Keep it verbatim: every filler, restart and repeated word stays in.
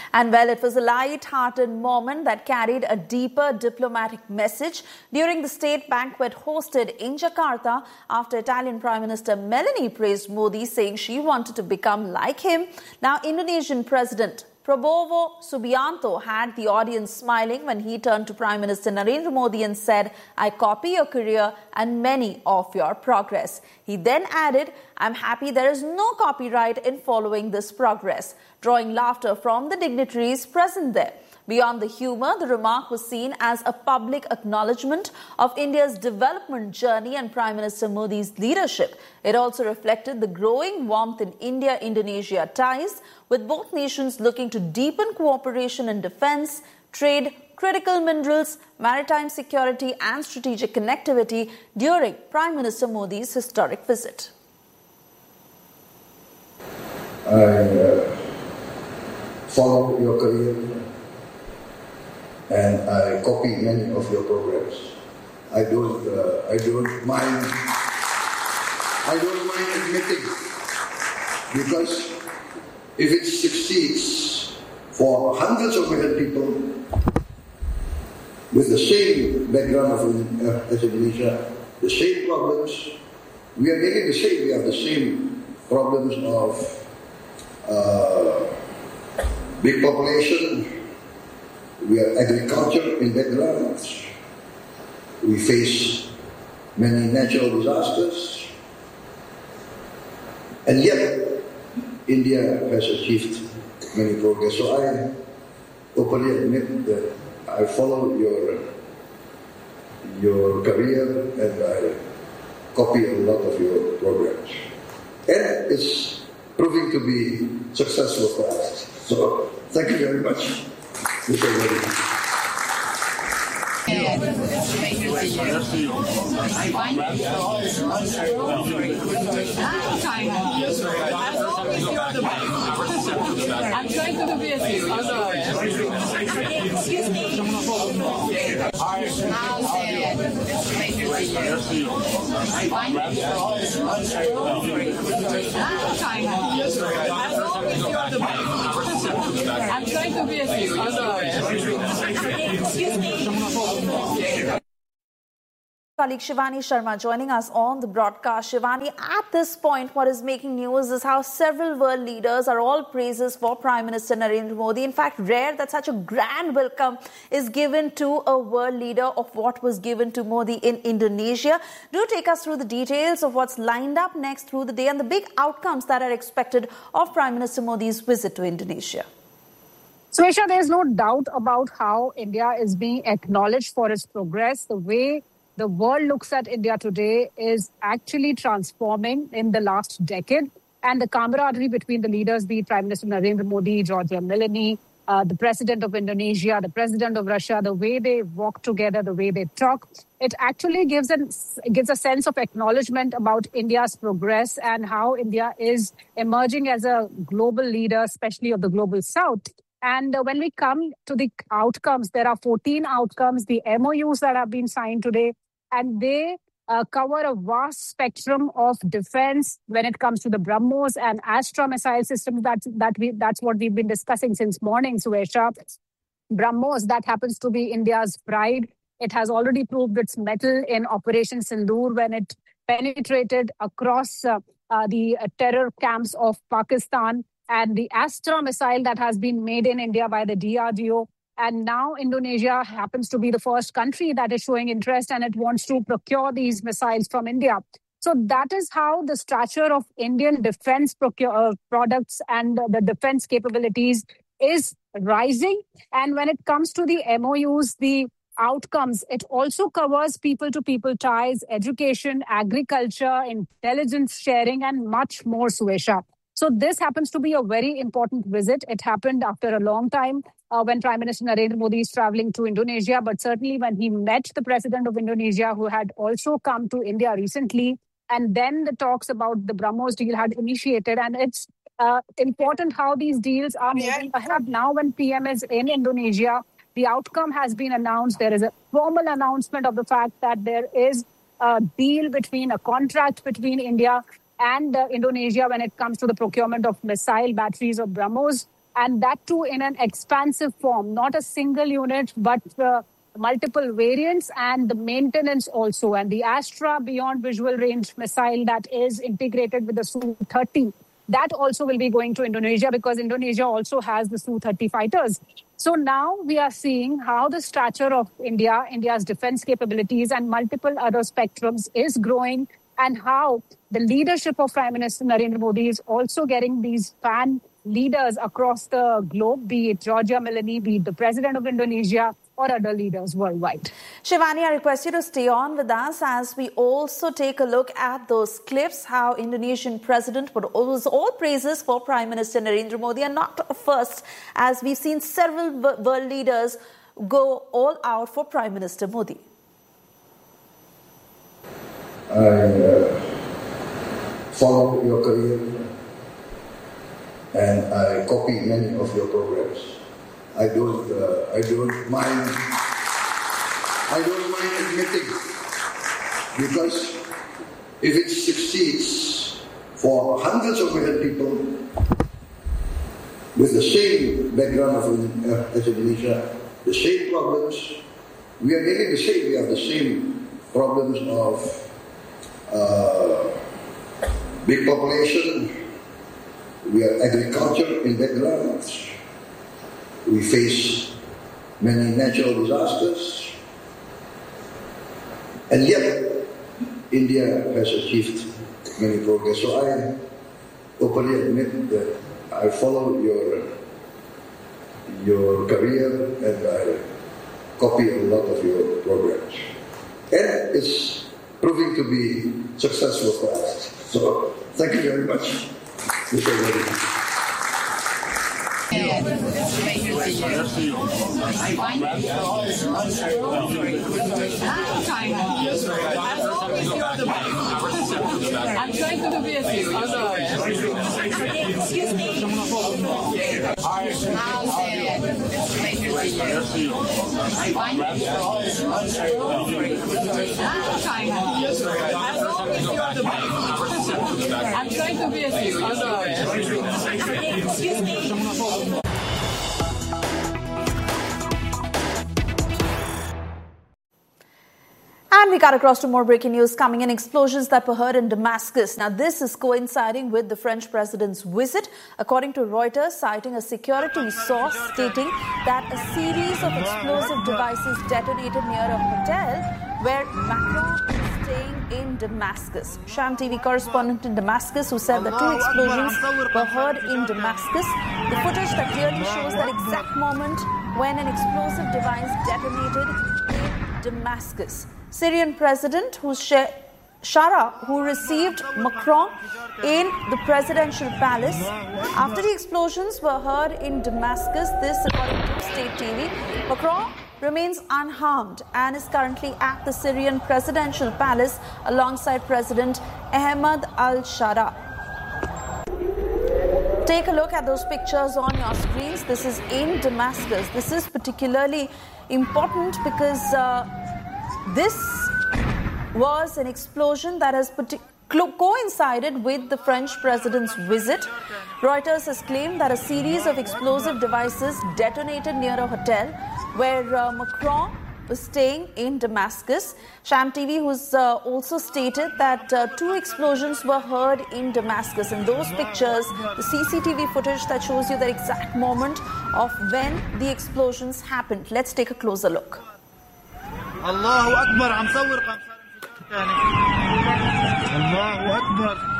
And well, it was a light-hearted moment that carried a deeper diplomatic message during the state banquet hosted in Jakarta after Italian Prime Minister Meloni praised Modi, saying she wanted to become like him. Now, Indonesian President Prabowo Subianto had the audience smiling when he turned to Prime Minister Narendra Modi and said, "I copy your career and many of your progress." He then added, "I'm happy there is no copyright in following this progress," drawing laughter from the dignitaries present there. Beyond the humour, the remark was seen as a public acknowledgement of India's development journey and Prime Minister Modi's leadership. It also reflected the growing warmth in India-Indonesia ties, with both nations looking to deepen cooperation in defence, trade, critical minerals, maritime security and strategic connectivity during Prime Minister Modi's historic visit. I uh, follow your career and I copy many of your programs. I don't, uh, I don't mind, I don't mind admitting, because if it succeeds for hundreds of million people with the same background of, uh, as Indonesia, the same problems, we are getting the same. We have the same problems of uh, big population. We have agriculture in background. We face many natural disasters. And yet, India has achieved many progress. So I openly admit that I follow your, your career and I copy a lot of your programs. And it's proving to be successful for us. So thank you very much. I'm trying to be a few. I'm sorry. Excuse me. I'm trying to be a few. I'm sorry. Excuse me. Colleague Shivani Sharma joining us on the broadcast. Shivani, at this point, what is making news is how several world leaders are all praises for Prime Minister Narendra Modi. In fact, rare that such a grand welcome is given to a world leader of what was given to Modi in Indonesia. Do take us through the details of what's lined up next through the day and the big outcomes that are expected of Prime Minister Modi's visit to Indonesia. Swesha, there's no doubt about how India is being acknowledged for its progress. The way the world looks at India today is actually transforming in the last decade. And the camaraderie between the leaders, be it Prime Minister Narendra Modi, Giorgia Meloni, uh, the President of Indonesia, the President of Russia, the way they walk together, the way they talk, it actually gives, an, gives a sense of acknowledgement about India's progress and how India is emerging as a global leader, especially of the global south. And uh, when we come to the outcomes, there are fourteen outcomes, the M O Us that have been signed today, and they uh, cover a vast spectrum of defense when it comes to the BrahMos and Astra missile systems. That's, that we, that's what we've been discussing since morning, Suesha. BrahMos, that happens to be India's pride. It has already proved its mettle in Operation Sindoor when it penetrated across uh, uh, the uh, terror camps of Pakistan. And the Astra missile that has been made in India by the D R D O. And now Indonesia happens to be the first country that is showing interest and it wants to procure these missiles from India. So that is how the stature of Indian defense procure, uh, products and the defense capabilities is rising. And when it comes to the M O Us, the outcomes, it also covers people-to-people ties, education, agriculture, intelligence sharing, and much more, Suesha. So this happens to be a very important visit. It happened after a long time uh, when Prime Minister Narendra Modi is traveling to Indonesia, but certainly when he met the President of Indonesia, who had also come to India recently, and then the talks about the BrahMos deal had initiated. And it's uh, important how these deals are moving ahead. Now when P M is in Indonesia, the outcome has been announced. There is a formal announcement of the fact that there is a deal between, a contract between India and uh, Indonesia when it comes to the procurement of missile batteries of BrahMos. and that too in an expansive form, not a single unit, but uh, multiple variants, and the maintenance also. And the Astra Beyond Visual Range missile that is integrated with the S U thirty, that also will be going to Indonesia, because Indonesia also has the S U thirty fighters. So now we are seeing how the stature of India, India's defense capabilities and multiple other spectrums is growing, and how the leadership of Prime Minister Narendra Modi is also getting these fan leaders across the globe, be it Giorgia Meloni, be it the president of Indonesia, or other leaders worldwide. Shivani, I request you to stay on with us as we also take a look at those clips, how Indonesian president put all, all praises for Prime Minister Narendra Modi, and not a first, as we've seen several world leaders go all out for Prime Minister Modi. I uh, follow your career and I copy many of your programs. I don't, uh, I don't mind, I don't mind admitting, because if it succeeds for hundreds of million people with the same background of, uh, as Indonesia, the same problems, we are nearly the same, we have the same problems of uh, big population, we are agriculture in backgrounds. We face many natural disasters, and yet India has achieved many progress. So I openly admit that I follow your your career and I copy a lot of your programs, and it's proving to be successful for us. So thank you very much, Mister President. I'm trying to do with you. I'm sorry. Excuse me. I'm trying to be with you. I'm sorry. Excuse me. And we got across to more breaking news coming in. Explosions that were heard in Damascus. Now, this is coinciding with the French president's visit, according to Reuters, citing a security source stating that a series of explosive devices detonated near a hotel where Macron is staying in Damascus. Sham T V correspondent in Damascus, who said that two explosions were heard in Damascus. The footage that clearly shows that exact moment when an explosive device detonated in Damascus. Syrian President Shara, who received Macron in the presidential palace. After the explosions were heard in Damascus, this according to State T V, Macron remains unharmed and is currently at the Syrian presidential palace alongside President Ahmed al-Shara. Take a look at those pictures on your screens. This is in Damascus. This is particularly important because uh, this was an explosion that has coincided with the French president's visit. Reuters has claimed that a series of explosive devices detonated near a hotel where uh, Macron was staying in Damascus. Sham T V, who's uh, also stated that uh, two explosions were heard in Damascus. In those pictures, the C C T V footage that shows you the exact moment of when the explosions happened. Let's take a closer look. الله أكبر عم صور قنصر الله أكبر